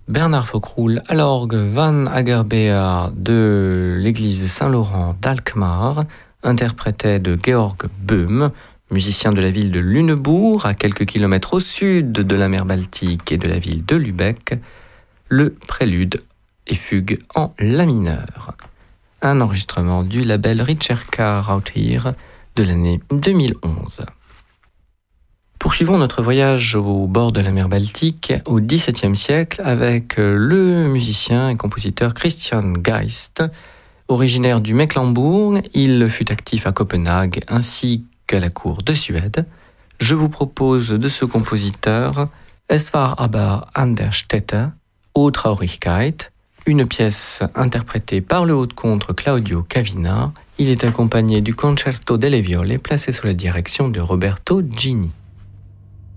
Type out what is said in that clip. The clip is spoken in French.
Bernard Focroul à l'orgue, Van Agerbeer de l'église Saint-Laurent d'Alkmaar interprétait de Georg Böhm, musicien de la ville de Lunebourg, à quelques kilomètres au sud de la mer Baltique et de la ville de Lübeck, le prélude et fugue en la mineur. Un enregistrement du label Ricerca Rautir de l'année 2011. Poursuivons notre voyage au bord de la mer Baltique au XVIIe siècle avec le musicien et compositeur Christian Geist. Originaire du Mecklembourg, il fut actif à Copenhague ainsi qu'à la cour de Suède. Je vous propose de ce compositeur Es war aber an der Stätte, O Traurigkeit, une pièce interprétée par le haut-de-contre Claudio Cavina. Il est accompagné du Concerto delle Viole placé sous la direction de Roberto Gini.